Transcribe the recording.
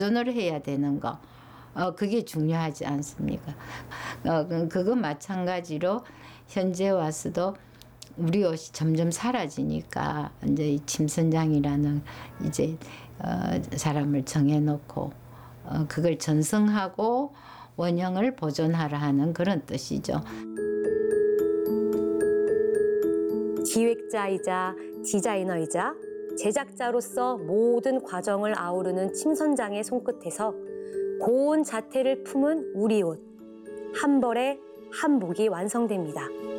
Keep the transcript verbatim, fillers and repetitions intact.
보존을 해야 되는 거, 어, 그게 중요하지 않습니까? 어, 그- 그거 마찬가지로 현재 와서도 우리 옷이 점점 사라지니까 이제 이 침선장이라는 이제 어, 사람을 정해놓고 어, 그걸 전승하고 원형을 보존하라 하는 그런 뜻이죠. 기획자이자 디자이너이자 제작자로서 모든 과정을 아우르는 침선장의 손끝에서 고운 자태를 품은 우리 옷, 한 벌에 한복이 완성됩니다.